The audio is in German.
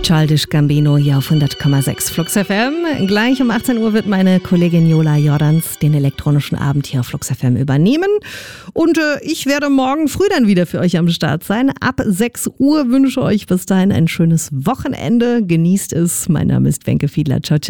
Childish Gambino hier auf 100,6 Flux FM. Gleich um 18 Uhr wird meine Kollegin Jola Jordans den elektronischen Abend hier auf Flux FM übernehmen. Und ich werde morgen früh dann wieder für euch am Start sein. Ab 6 Uhr wünsche euch bis dahin ein schönes Wochenende. Genießt es. Mein Name ist Wenke Fiedler. Ciao, ciao.